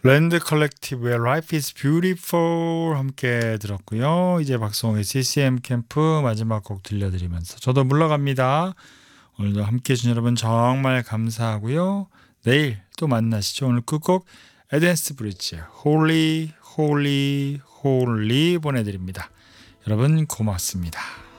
랜드 컬렉티브의 Life is Beautiful 함께 들었고요. 이제 박성호의 CCM 캠프 마지막 곡 들려드리면서 저도 물러갑니다. 오늘도 함께 해주신 여러분 정말 감사하고요. 내일 또 만나시죠. 오늘 끝곡 에덴스 브릿지의 Holy Holy Holy 보내드립니다. 여러분 고맙습니다.